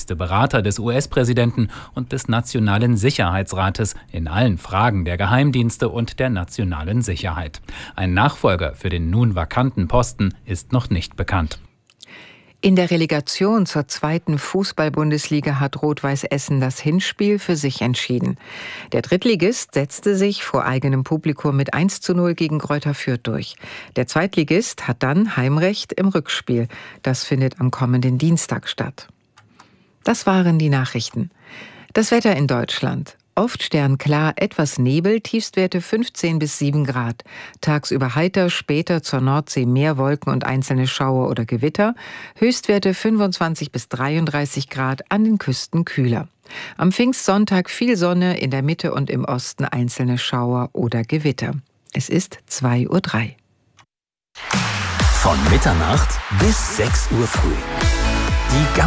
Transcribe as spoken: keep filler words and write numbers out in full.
wichtigste Berater des U S-Präsidenten und des Nationalen Sicherheitsrates in allen Fragen der Geheimdienste und der nationalen Sicherheit. Ein Nachfolger für den nun vakanten Posten ist noch nicht bekannt. In der Relegation zur zweiten Fußball-Bundesliga hat Rot-Weiß Essen das Hinspiel für sich entschieden. Der Drittligist setzte sich vor eigenem Publikum mit eins zu null gegen Greuther Fürth durch. Der Zweitligist hat dann Heimrecht im Rückspiel. Das findet am kommenden Dienstag statt. Das waren die Nachrichten. Das Wetter in Deutschland. Oft sternklar, etwas Nebel, Tiefstwerte fünfzehn bis sieben Grad. Tagsüber heiter, später zur Nordsee mehr Wolken und einzelne Schauer oder Gewitter. Höchstwerte fünfundzwanzig bis dreiunddreißig Grad, an den Küsten kühler. Am Pfingstsonntag viel Sonne, in der Mitte und im Osten einzelne Schauer oder Gewitter. Es ist zwei Uhr drei. Von Mitternacht bis sechs Uhr früh. Die